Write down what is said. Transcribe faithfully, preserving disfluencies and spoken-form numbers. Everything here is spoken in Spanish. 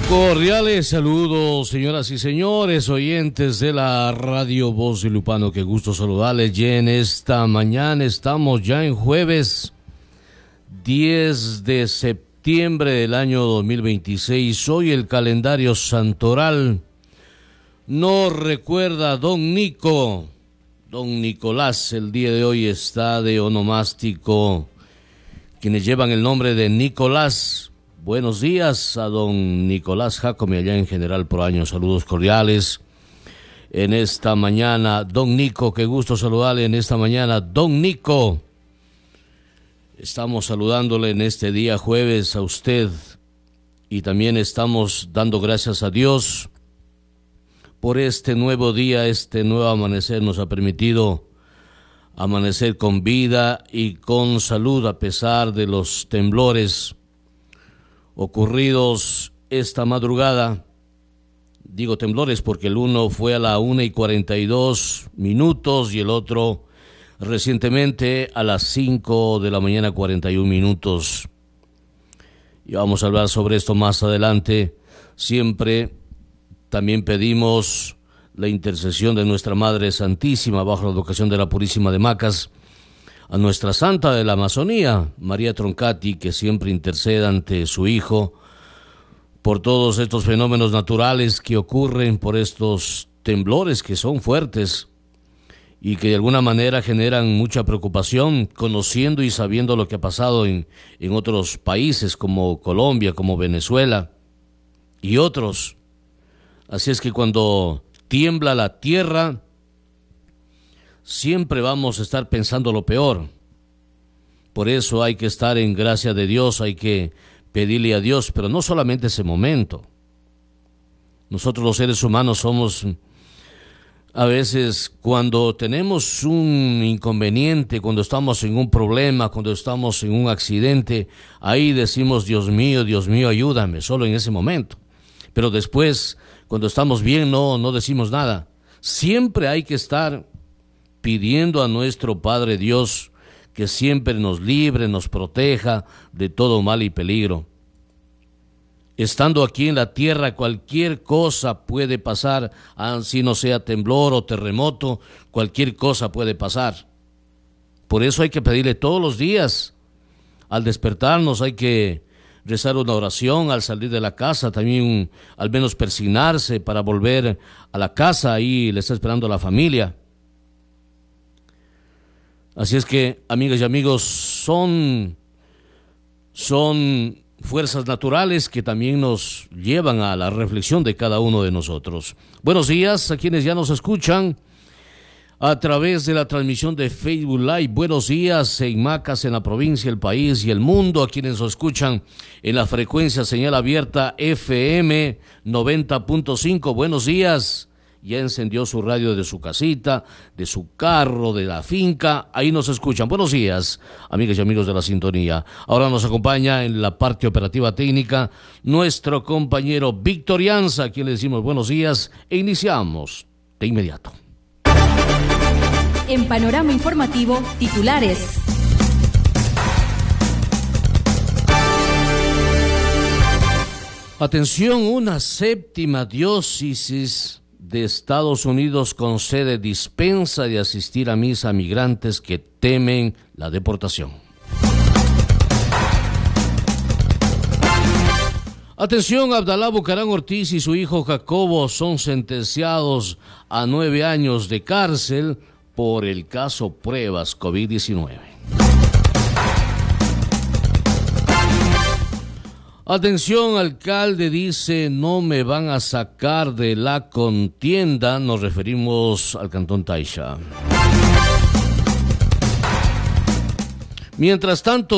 Cordiales saludos, señoras y señores, oyentes de la radio Voz de Lupano. Qué gusto saludarles. Y en esta mañana estamos ya en jueves diez de septiembre del año dos mil veintiséis. Hoy el calendario santoral nos recuerda a don Nico, don Nicolás. El día de hoy está de onomástico quienes llevan el nombre de Nicolás. Buenos días a don Nicolás Jacome allá en General Proaño. Saludos cordiales en esta mañana. Don Nico, qué gusto saludarle en esta mañana. Don Nico, estamos saludándole en este día jueves a usted y también estamos dando gracias a Dios por este nuevo día, este nuevo amanecer. Nos ha permitido amanecer con vida y con salud a pesar de los temblores ocurridos esta madrugada. Digo temblores porque el uno fue a la una y cuarenta y dos minutos y el otro recientemente a las cinco de la mañana cuarenta y un minutos. Y vamos a hablar sobre esto más adelante. Siempre también pedimos la intercesión de nuestra Madre Santísima bajo la advocación de la Purísima de Macas, a nuestra Santa de la Amazonía, María Troncati, que siempre intercede ante su Hijo por todos estos fenómenos naturales que ocurren, por estos temblores que son fuertes y que de alguna manera generan mucha preocupación, conociendo y sabiendo lo que ha pasado en, en otros países como Colombia, como Venezuela y otros. Así es que cuando tiembla la tierra, siempre vamos a estar pensando lo peor. Por eso hay que estar en gracia de Dios, hay que pedirle a Dios, pero no solamente ese momento. Nosotros los seres humanos somos, a veces cuando tenemos un inconveniente, cuando estamos en un problema, cuando estamos en un accidente, ahí decimos, Dios mío, Dios mío, ayúdame, solo en ese momento. Pero después, cuando estamos bien, no, no decimos nada. Siempre hay que estar pidiendo a nuestro Padre Dios que siempre nos libre, nos proteja de todo mal y peligro. Estando aquí en la tierra, cualquier cosa puede pasar, así no sea temblor o terremoto, cualquier cosa puede pasar. Por eso hay que pedirle todos los días. Al despertarnos hay que rezar una oración, al salir de la casa también al menos persignarse para volver a la casa, ahí le está esperando la familia. Así es que, amigas y amigos, son, son fuerzas naturales que también nos llevan a la reflexión de cada uno de nosotros. Buenos días a quienes ya nos escuchan a través de la transmisión de Facebook Live. Buenos días en Macas, en la provincia, el país y el mundo, a quienes nos escuchan en la frecuencia señal abierta F M noventa punto cinco. Buenos días. Ya encendió su radio de su casita, de su carro, de la finca, ahí nos escuchan. Buenos días, amigas y amigos de la sintonía. Ahora nos acompaña en la parte operativa técnica nuestro compañero Víctor Llanza, a quien le decimos buenos días e iniciamos de inmediato. En Panorama Informativo, titulares. Atención, una séptima diócesis de Estados Unidos concede dispensa de asistir a misa a migrantes que temen la deportación. Atención, Abdalá Bucarán Ortiz y su hijo Jacobo son sentenciados a nueve años de cárcel por el caso Pruebas COVID diecinueve. Atención, alcalde dice, no me van a sacar de la contienda. Nos referimos al Cantón Taisha. Mientras tanto,